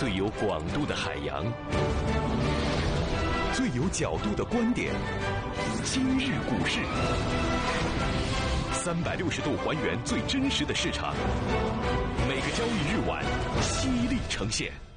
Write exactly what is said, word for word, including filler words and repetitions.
最有广度的海洋，最有角度的观点。今日股市，三百六十度还原最真实的市场，每个交易日晚犀利呈现。